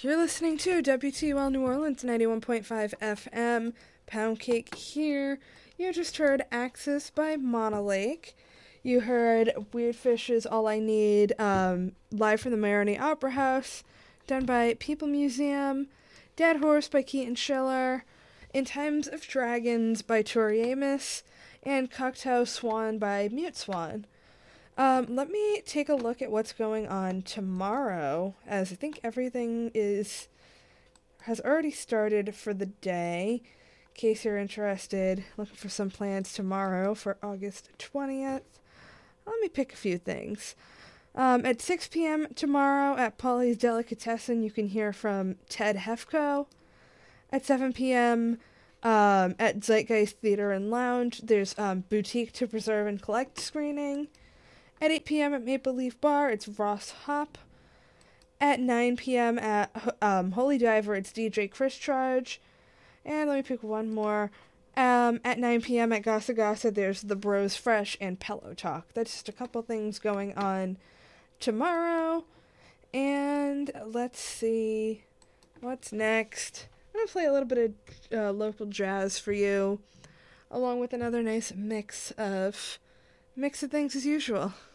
You're listening to WTUL New Orleans 91.5 FM. Pound Cake here. You just heard Axis by Monolake. You heard Weird Fish's All I Need, live from the Marigny Opera House, done by People Museum. Dead Horse by Keaton Schiller. In Times of Dragons by Tori Amos. And Cocktail Swan by Mute Swan. Let me take a look at what's going on tomorrow, as I think everything has already started for the day. In case you're interested, looking for some plans tomorrow for August 20th. Let me pick a few things. At 6 p.m. tomorrow at Polly's Delicatessen, you can hear from Ted Hefko. At 7 p.m. At Zeitgeist Theater and Lounge, there's Boutique to Preserve and Collect screening. At 8 p.m. at Maple Leaf Bar, it's Ross Hop. At 9 p.m. at Holy Diver, it's DJ Chris Charge. And let me pick one more. At 9 p.m. at Gasa Gasa, there's The Bros Fresh and Pillow Talk. That's just a couple things going on tomorrow. And let's see what's next. I'm going to play a little bit of local jazz for you, along with another nice mix of things as usual.